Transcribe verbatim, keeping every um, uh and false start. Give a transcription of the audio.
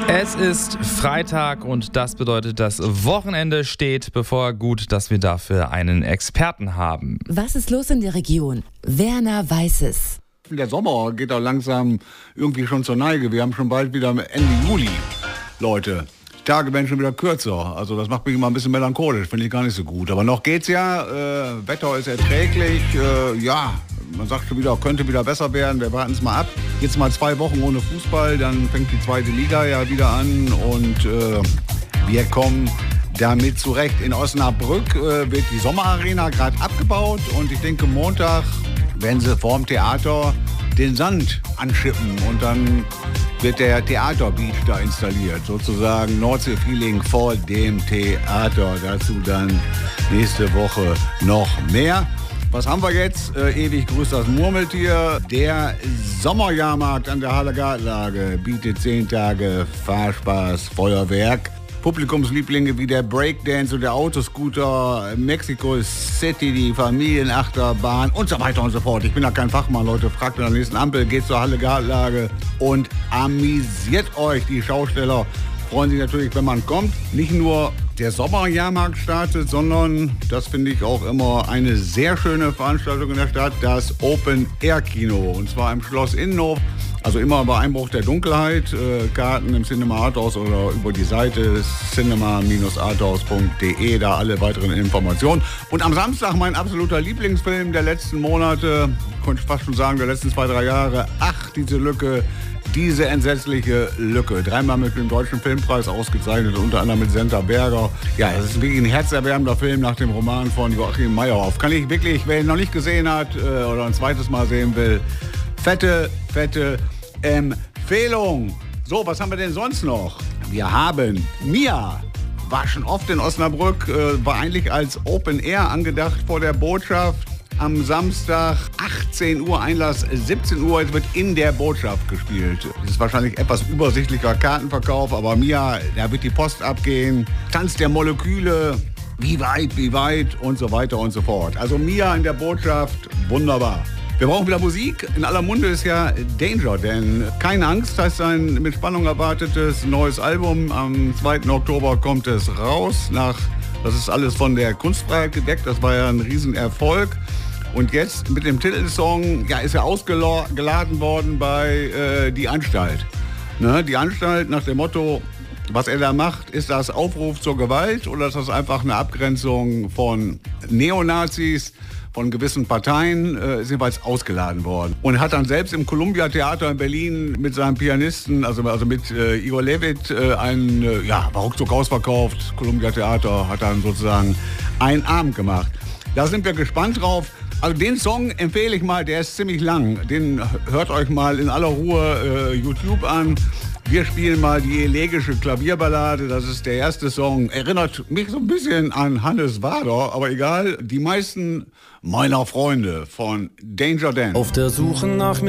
Es ist Freitag und das bedeutet, das Wochenende steht bevor. Gut, dass wir dafür einen Experten haben. Was ist los in der Region? Werner weiß es. Der Sommer geht auch langsam irgendwie schon zur Neige. Wir haben schon bald wieder Ende Juli, Leute. Die Tage werden schon wieder kürzer. Also das macht mich immer ein bisschen melancholisch, finde ich gar nicht so gut. Aber noch geht's ja. Äh, Wetter ist erträglich. Äh, ja, man sagt schon wieder, könnte wieder besser werden. Wir warten es mal ab. Jetzt mal zwei Wochen ohne Fußball, dann fängt die zweite Liga ja wieder an und äh, wir kommen damit zurecht. In Osnabrück äh, wird die Sommerarena gerade abgebaut und ich denke, Montag werden sie vorm Theater den Sand anschippen und dann wird der Theaterbeat da installiert. Sozusagen Nordsee-Feeling vor dem Theater. Dazu dann nächste Woche noch mehr. Was haben wir jetzt? Äh, ewig grüßt das Murmeltier. Der Sommerjahrmarkt an der Haller Gartenlage bietet zehn Tage Fahrspaß, Feuerwerk. Publikumslieblinge wie der Breakdance und der Autoscooter, Mexico City, die Familienachterbahn und so weiter und so fort. Ich bin da kein Fachmann, Leute. Fragt an der nächsten Ampel, geht zur Halle Gartenlage und amüsiert euch. Die Schausteller freuen sich natürlich, wenn man kommt. Nicht nur der Sommerjahrmarkt startet, sondern, das finde ich auch immer eine sehr schöne Veranstaltung in der Stadt, das Open-Air-Kino. Und zwar im Schloss Innenhof. Also immer bei Einbruch der Dunkelheit, äh, Karten im Cinema Arthouse oder über die Seite cinema arthouse punkt de, da alle weiteren Informationen. Und am Samstag mein absoluter Lieblingsfilm der letzten Monate, könnte ich fast schon sagen, der letzten zwei, drei Jahre. Ach, diese Lücke, diese entsetzliche Lücke. Dreimal mit dem Deutschen Filmpreis ausgezeichnet, unter anderem mit Senta Berger. Ja, es ist wirklich ein herzerwärmender Film nach dem Roman von Joachim Meyerhoff. Kann ich wirklich, wer ihn noch nicht gesehen hat äh, oder ein zweites Mal sehen will, fette, fette Empfehlung. So, was haben wir denn sonst noch? Wir haben Mia. War schon oft in Osnabrück, äh, war eigentlich als Open Air angedacht vor der Botschaft. Am Samstag achtzehn Uhr Einlass, siebzehn Uhr, es wird in der Botschaft gespielt. Das ist wahrscheinlich etwas übersichtlicher Kartenverkauf, aber Mia, da wird die Post abgehen. Tanz der Moleküle, wie weit, wie weit und so weiter und so fort. Also Mia in der Botschaft, wunderbar. Wir brauchen wieder Musik. In aller Munde ist ja Danger, denn Keine Angst heißt sein mit Spannung erwartetes neues Album. Am zweiten Oktober kommt es raus. Nach, das ist alles von der Kunstfreiheit gedeckt. Das war ja ein Riesenerfolg. Und jetzt mit dem Titelsong, ja, ist er ausgeladen worden bei äh, Die Anstalt. Ne? Die Anstalt nach dem Motto, was er da macht, ist das Aufruf zur Gewalt oder ist das einfach eine Abgrenzung von Neonazis? Von gewissen Parteien äh, ist jeweils ausgeladen worden. Und hat dann selbst im Columbia Theater in Berlin mit seinem Pianisten, also, also mit äh, Igor Levit, äh, einen äh, ja, Barockzug ausverkauft. Columbia Theater hat dann sozusagen einen Abend gemacht. Da sind wir gespannt drauf. Also den Song empfehle ich mal, der ist ziemlich lang. Den hört euch mal in aller Ruhe äh, YouTube an. Wir spielen mal die elegische Klavierballade, das ist der erste Song. Erinnert mich so ein bisschen an Hannes Wader, aber egal. Die meisten meiner Freunde von Danger Dan. Auf der Suche nach